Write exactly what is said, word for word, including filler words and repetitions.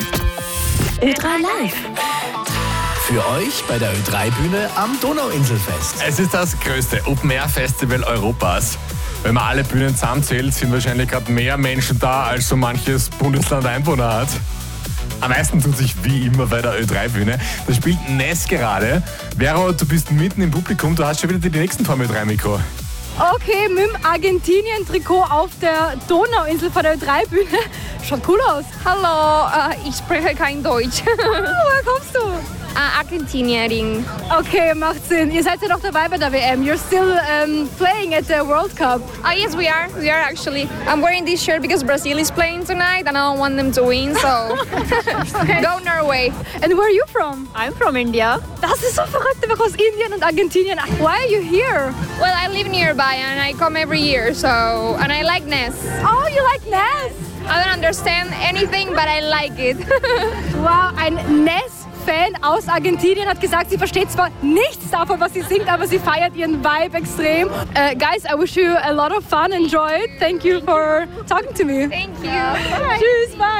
Ö drei Live. Für euch bei der Ö drei Bühne am Donauinselfest. Es ist das größte Open-Air-Festival Europas. Wenn man alle Bühnen zusammenzählt, sind wahrscheinlich gerade mehr Menschen da, als so manches Bundesland Einwohner hat. Am meisten tut sich wie immer bei der Ö drei Bühne. Da spielt Ness gerade. Vero, du bist mitten im Publikum, du hast schon wieder die nächsten vom Ö drei Mikro. Okay, mit dem Argentinien-Trikot auf der Donauinsel von der Ö drei Bühne. Schaut cool aus. Hallo, uh, ich spreche kein Deutsch. Oh, woher kommst du? uh, Argentinierin. Okay, macht Sinn. Ihr seid ja noch dabei bei der W M. You're still um, playing at the World Cup. Oh yes, we are. We are actually. I'm wearing this shirt because Brazil is playing tonight and I don't want them to win, so Okay. go Norway. And where are you from? I'm from India. Das ist so verrückt, einfach aus Indien und Argentinien. Why are you here? Well, I live nearby and I come every year, so and I like Ness. Oh, you like Ness? I don't understand anything, but I like it. Wow, ein Ness-Fan aus Argentinien hat gesagt, sie versteht zwar nichts davon, was sie singt, aber sie feiert ihren Vibe extrem. Uh, guys, I wish you a lot of fun. Enjoy it. Thank you for talking to me. Thank you. Tschüss, bye.